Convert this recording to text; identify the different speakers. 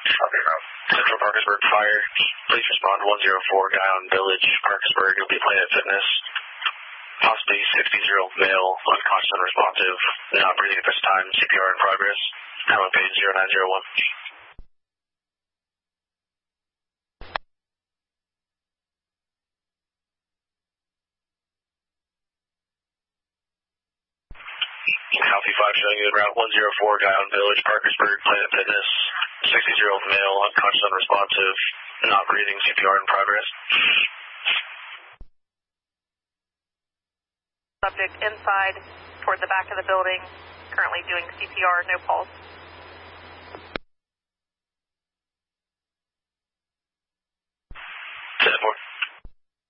Speaker 1: Central Parkersburg Fire, please respond to 104 Guy on Village, Parkersburg. You'll be Planet Fitness. Possibly 60-year-old male, unconscious, unresponsive, not breathing at this time, CPR in progress. Now on page 0901. Alfie 5 showing you in route 104 Guy on Village, Parkersburg, Planet Fitness. 60-year-old male, unconscious, unresponsive, not breathing, CPR in progress.
Speaker 2: Subject inside toward the back of the building, currently doing CPR, no pulse.